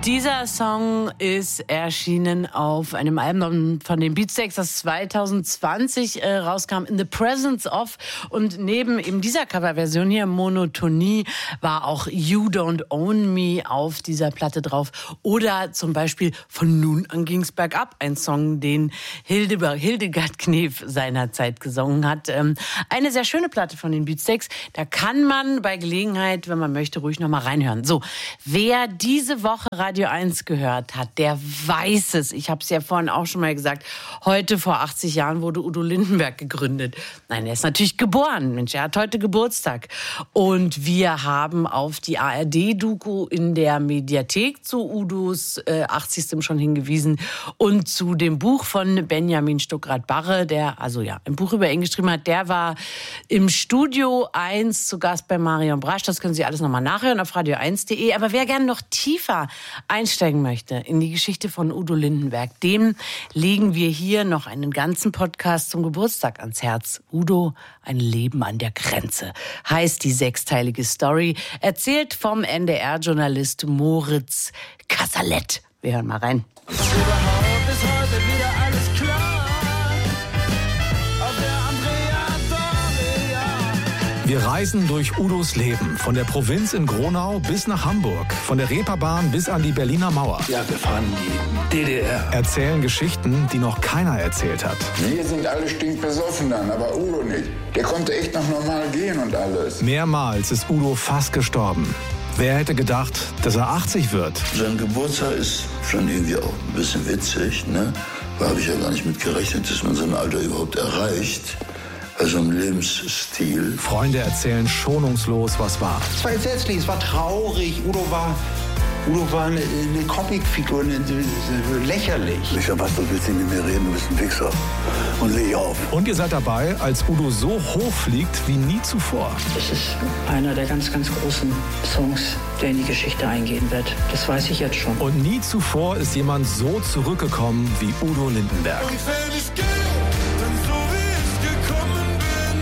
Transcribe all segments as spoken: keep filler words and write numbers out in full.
Dieser Song ist erschienen auf einem Album von den Beatsteaks, das zwanzig zwanzig äh, rauskam, In the Presence of. Und neben eben dieser Coverversion hier, Monotonie, war auch You Don't Own Me auf dieser Platte drauf. Oder zum Beispiel Von nun an ging's bergab, ein Song, den Hildeberg, Hildegard Knef seinerzeit gesungen hat. Ähm, eine sehr schöne Platte von den Beatsteaks. Da kann man bei Gelegenheit, wenn man möchte, ruhig noch mal reinhören. So, wer diese Woche Radio eins gehört hat, der weiß es. Ich habe es ja vorhin auch schon mal gesagt. Heute vor achtzig Jahren wurde Udo Lindenberg gegründet. Nein, er ist natürlich geboren. Mensch, er hat heute Geburtstag. Und wir haben auf die A R D-Doku in der Mediathek zu Udos äh, achtzigsten schon hingewiesen und zu dem Buch von Benjamin Stuckrad-Barre, der also ja ein Buch über ihn geschrieben hat. Der war im Studio eins zu Gast bei Marion Brasch. Das können Sie alles nochmal nachhören auf radio eins punkt de. Aber wer gerne noch tiefer einsteigen möchte in die Geschichte von Udo Lindenberg, dem legen wir hier noch einen ganzen Podcast zum Geburtstag ans Herz. Udo, ein Leben an der Grenze, heißt die sechsteilige Story, erzählt vom N D R-Journalist Moritz Casalet. Wir hören mal rein. Überhaupt ist heute wieder alles klar. Wir reisen durch Udos Leben, von der Provinz in Gronau bis nach Hamburg, von der Reeperbahn bis an die Berliner Mauer. Ja, wir fahren die D D R. Erzählen Geschichten, die noch keiner erzählt hat. Wir sind alle stinkbesoffen dann, aber Udo nicht. Der konnte echt noch normal gehen und alles. Mehrmals ist Udo fast gestorben. Wer hätte gedacht, dass er achtzig wird? Sein Geburtstag ist schon irgendwie auch ein bisschen witzig, ne? Da habe ich ja gar nicht mit gerechnet, dass man so ein Alter überhaupt erreicht. Also ein Lebensstil. Freunde erzählen schonungslos, was war. Es war entsetzlich, es war traurig. Udo war, Udo war eine, eine Comicfigur, eine, eine, lächerlich. Ich sag, was, du willst nicht mit mir reden, du bist ein Wichser. Und leg auf. Und ihr seid dabei, als Udo so hoch fliegt wie nie zuvor. Es ist einer der ganz, ganz großen Songs, der in die Geschichte eingehen wird. Das weiß ich jetzt schon. Und nie zuvor ist jemand so zurückgekommen wie Udo Lindenberg. Und wenn ich gehe, dann so wie ich gekommen bin,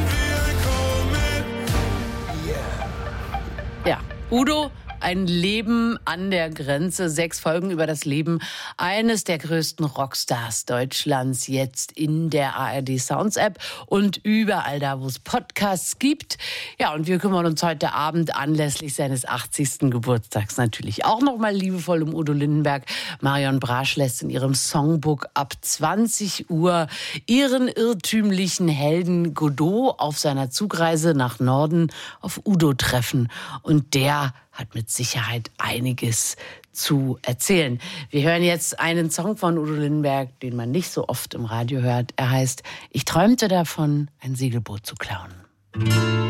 wie willkommen. Ja, Udo, ein Leben an der Grenze. Sechs Folgen über das Leben eines der größten Rockstars Deutschlands, jetzt in der A R D Sounds App und überall da, wo es Podcasts gibt. Ja, und wir kümmern uns heute Abend anlässlich seines achtzigsten Geburtstags natürlich auch nochmal liebevoll um Udo Lindenberg. Marion Brasch lässt in ihrem Songbook ab zwanzig Uhr ihren irrtümlichen Helden Godot auf seiner Zugreise nach Norden auf Udo treffen. Und der hat mit Sicherheit einiges zu erzählen. Wir hören jetzt einen Song von Udo Lindenberg, den man nicht so oft im Radio hört. Er heißt Ich träumte davon, ein Segelboot zu klauen.